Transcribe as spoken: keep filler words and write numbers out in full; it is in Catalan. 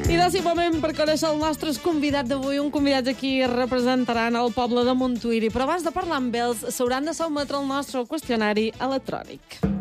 I de si moment per conèixer el nostre convidat d'avui, un convidat aquí representaran el poble de Montuïri, però abans de parlar amb ells s'hauran de sotmetre el nostre qüestionari electrònic.